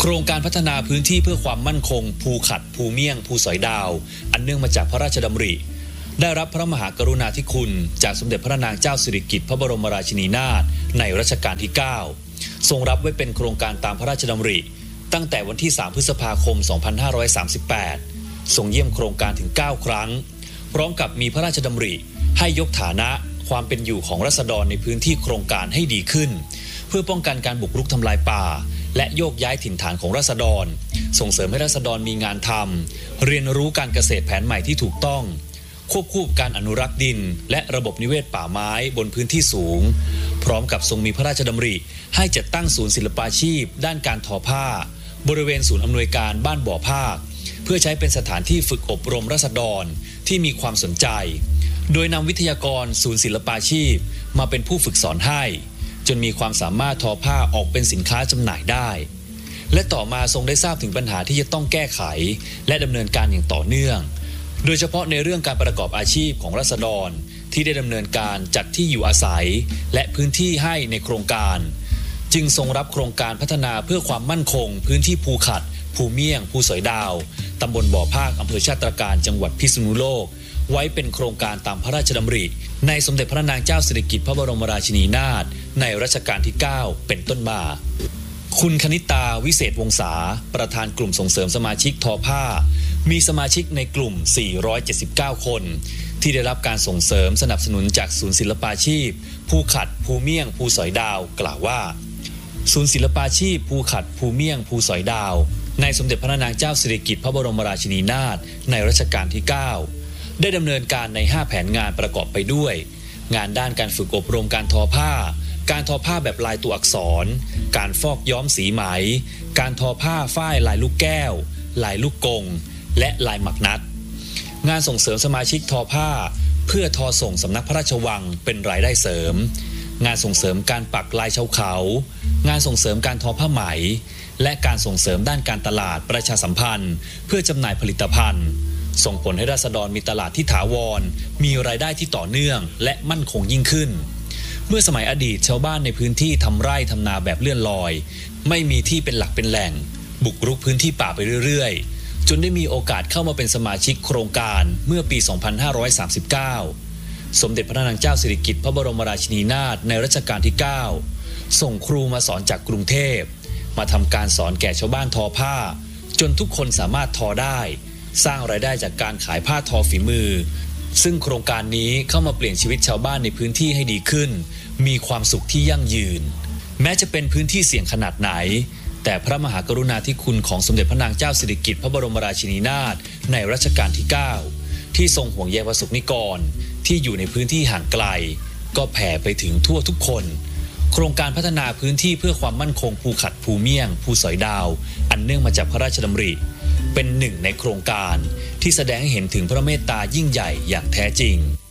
ครงการพัฒนาพื้นที่เพื่อความมั่นคงภูขัดภูเมี่ยงภูสอยดาวอันเนื่องมาจากพระราชดำริได้รับพระมหากรุณาธิคุณจากสมเด็จพระนางเจ้าสิริกิติ์พระบรมราชินีนาถในรัชกาลที่9ทรงรับไว้เป็นโครงการตามพระราชดำริตั้งแต่วันที่3 พฤษภาคม 2538ทรงเยี่ยมโครงการถึง9ครั้งพร้อมกับมีพระราชดำริให้ยกฐานะความเป็นอยู่ของราษฎรในพื้นที่โครงการให้ดีขึ้นเพื่อป้องกันการบุกรุกทำลายป่าและโยกย้ายถิ่นฐานของราษฎรส่งเสริมให้ราษฎรมีงานทำเรียนรู้การเกษตรแผนใหม่ที่ถูกต้องควบคู่การอนุรักษ์ดินและระบบนิเวศป่าไม้บนพื้นที่สูงพร้อมกับทรงมีพระราชดำริให้จัดตั้งศูนย์ศิลปาชีพด้านการทอผ้าบริเวณศูนย์อำนวยการบ้านบ่อภาคเพื่อใช้เป็นสถานที่ฝึกอบรมราษฎรที่มีความสนใจโดยนำวิทยากรศูนย์ศิลปาชีพมาเป็นผู้ฝึกสอนให้จนมีความสามารถทอผ้าออกเป็นสินค้าจำหน่ายได้และต่อมาทรงได้ทราบถึงปัญหาที่จะต้องแก้ไขและดำเนินการอย่างต่อเนื่องโดยเฉพาะในเรื่องการประกอบอาชีพของราษฎรที่ได้ดำเนินการจัดที่อยู่อาศัยและพื้นที่ให้ในโครงการจึงทรงรับโครงการพัฒนาเพื่อความมั่นคงพื้นที่ภูขัดภูเมี่ยงภูสอยดาวตำบลบ่อภาคอำเภอชาติตรการจังหวัดพิษณุโลกไว้เป็นโครงการตามพระราชดำริในสมเด็จพระนางเจ้าสิริกิติ์พระบรมราชินีนาถในรัชกาลที่9เป็นต้นมาคุณคณิตาวิเศษวงศาประธานกลุ่มส่งเสริมสมาชิกทอผ้ามีสมาชิกในกลุ่ม479คนที่ได้รับการส่งเสริมสนับสนุนจากศูนย์ศิลปาชีพภูขัดภูเมี่ยงภูสอยดาวกล่าวว่าศูนย์ศิลปาชีพภูขัดภูเมี่ยงภูสอยดาวในสมเด็จพระนางเจ้าสิริกิติ์พระบรมราชินีนาถในรัชกาลที่9ได้ดำเนินการใน5แผนงานประกอบไปด้วยงานด้านการฝึกอบรมการทอผ้าการทอผ้าแบบลายตัวอักษรการฟอกย้อมสีไหมการทอผ้าฝ้ายลายลูกแก้วลายลูกกงและลายหมักนัดงานส่งเสริมสมาชิกทอผ้าเพื่อทอส่งสำนักพระราชวังเป็นรายได้เสริมงานส่งเสริมการปักลายชาวเขางานส่งเสริมการทอผ้าไหมและการส่งเสริมด้านการตลาดประชาสัมพันธ์เพื่อจำหน่ายผลิตภัณฑ์ส่งผลให้ราษฎรมีตลาดที่ถาวรมีรายได้ที่ต่อเนื่องและมั่นคงยิ่งขึ้นเมื่อสมัยอดีตชาวบ้านในพื้นที่ทำไร่ทำนาแบบเลื่อนลอยไม่มีที่เป็นหลักเป็นแหล่งบุกรุกพื้นที่ป่าไปเรื่อยๆจนได้มีโอกาสเข้ามาเป็นสมาชิกโครงการเมื่อปี 2539 สมเด็จพระนางเจ้าสิริกิติ์พระบรมราชินีนาถในรัชกาลที่9ส่งครูมาสอนจากกรุงเทพมาทำการสอนแก่ชาวบ้านทอผ้าจนทุกคนสามารถทอได้สร้างรายได้จากการขายผ้าทอฝีมือซึ่งโครงการนี้เข้ามาเปลี่ยนชีวิตชาวบ้านในพื้นที่ให้ดีขึ้นมีความสุขที่ยั่งยืนแม้จะเป็นพื้นที่เสี่ยงขนาดไหนแต่พระมหากรุณาธิคุณของสมเด็จพระนางเจ้าสิริกิติ์พระบรมราชินีนาถในรัชกาลที่9ที่ทรงห่วงใยประสบนิกรที่อยู่ในพื้นที่ห่างไกลก็แผ่ไปถึงทั่วทุกคนโครงการพัฒนาพื้นที่เพื่อความมั่นคงภูขัดภูเมี่ยงภูสอยดาวอันเนื่องมาจากพระราชดำริเป็นหนึ่งในโครงการที่แสดงให้เห็นถึงพระเมตตายิ่งใหญ่อย่างแท้จริง